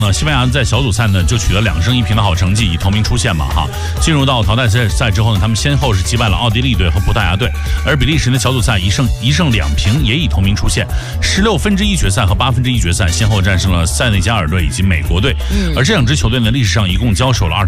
西班牙在小组赛呢就取得2胜1平的好成绩，以头名出线嘛哈。进入到淘汰赛之后呢，他们先后是击败了奥地利队和葡萄牙队，而比利时的小组赛1胜2平，也以头名出线。16分之1决赛和1/8决赛先后战胜了塞内加尔队以及美国队，而这两支球队呢历史上一共交手了